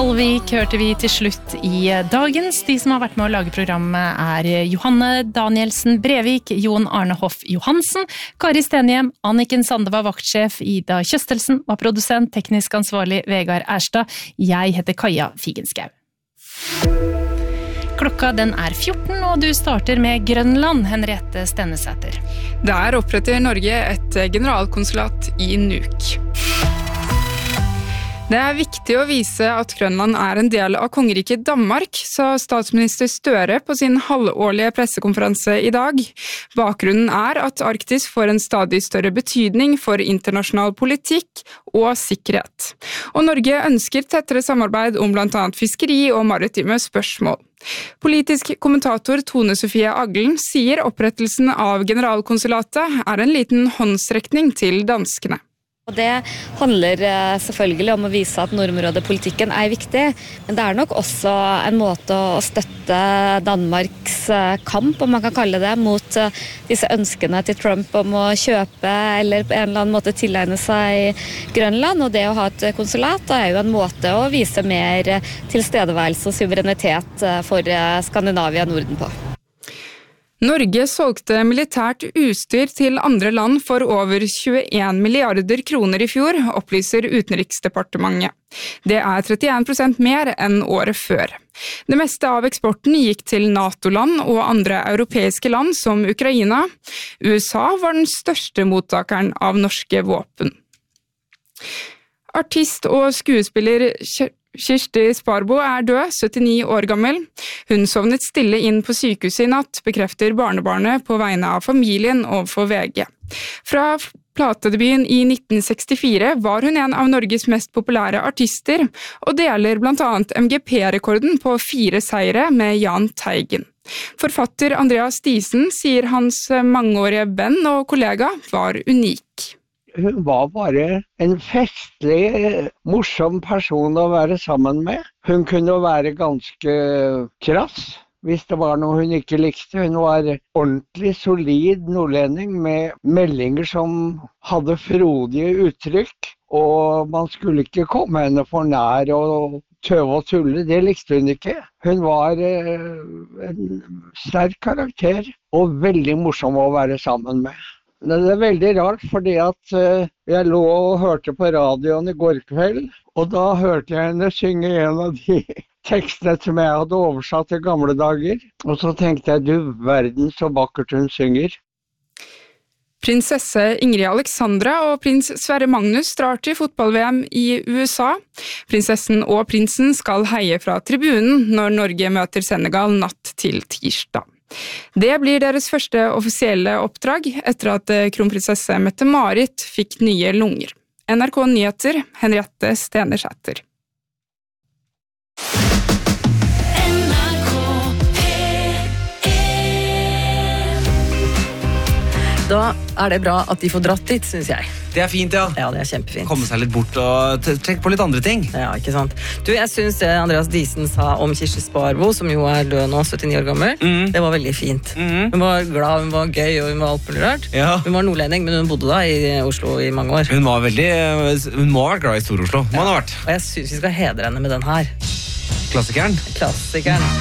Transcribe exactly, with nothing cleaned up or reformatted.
Alvik hørte vi til slutt i dagens. De som har vært med å lage programmet er Johanne Danielsen Brevik, Jon Arne Hoff Johansen, Kari Stenhjem, Anniken Sande var vaktsjef, Ida Kjøstelsen var produsent, teknisk ansvarlig Vegard Erstad. Jeg heter Kaja Figenschou. Klokka den er fjorten, og du starter med Grønland, Henriette Stennesæter. Der oppretter Norge et generalkonsulat i Nuuk. Det er viktig å vise at Grønland er en del av kongeriket Danmark, sa statsminister Støre på sin halvårlige pressekonferanse i dag. Bakgrunnen er at Arktis får en stadig større betydning for internasjonal politikk og sikkerhet. Og Norge ønsker tettere samarbeid om blant annet fiskeri og maritime spørsmål. Politisk kommentator Tone Sofie Aglen sier opprettelsen av generalkonsulatet er en liten håndsrekning til danskene. Og det handler selvfølgelig om å vise at nordområdepolitikken er viktig, men det er nok også en måte å støtte Danmarks kamp, om man kan kalle det, mot disse ønskene til Trump om å kjøpe eller på en eller annen måte tilegne seg Grønland. Og det å ha et konsulat er jo en måte å vise mer tilstedeværelse og suverenitet for Skandinavia og Norden på. Norge solgte militært utstyr til andre land for over tjueen milliarder kroner i fjor, opplyser Utenriksdepartementet. Det er trettien prosent mer enn året før. Det meste av eksporten gikk til NATO-land og andre europeiske land som Ukraina. U S A var den største mottakeren av norske våpen. Artist og skuespiller Kirsti Sparbo er død, syttini år gammel. Hun sovnet stille inn på sykehuset i natt, bekrefter barnebarnet på vegne av familien overfor V G. Fra platedebuten i nitten sekstifire var hun en av Norges mest populære artister, og deler blant annet M G P-rekorden på fire seire med Jahn Teigen. Forfatter Andreas Diesen sier hans mangeårige venn og kollega var unik. Hun var bare en festlig, morsom person å være sammen med. Hun kunne være ganske krass hvis det var noe hun ikke likte. Hun var ordentlig solid nordlending med meldinger som hadde frodige uttrykk, og man skulle ikke komme henne for nær og tøve og tulle. Det likte hun ikke. Hun var en sterk karakter og veldig morsom å være sammen med. Det er veldig rart, fordi at jeg lå og hørte på radioen i går kveld, og da hørte jeg henne synge en av de tekstene som jeg hadde oversatt til gamle dager. Og så tenkte jeg, du verden så vakkert hun synger. Prinsesse Ingrid Alexandra og prins Sverre Magnus drar til fotball-V M i U S A. Prinsessen og prinsen skal heie fra tribunen når Norge møter Senegal natt til tirsdag. Det blir deres første offisielle oppdrag etter at kronprinsesse Mette-Marit fikk nye lunger. N R K Nyheter, Henriette Stennesæter. Da er det bra at de får dratt dit, synes jeg. Det er fint, ja. Ja, det er kjempefint. Komme seg litt bort og trekke på litt andre ting. Ja, ikke sant. Du, jeg synes det Andreas Diesen sa om Kirsti Sparbo, som jo er død nå, syttini år gammel, mm. det var veldig fint. Mm. Hun var glad, hun var gøy, og hun var alt mulig rart. Ja. Hun var nordlending, men hun bodde da i Oslo i mange år. Hun var veldig, hun må ha vært glad i Stor-Oslo. Ja. Og jeg synes vi skal hedre henne med den her. Klassikeren. Klassikeren.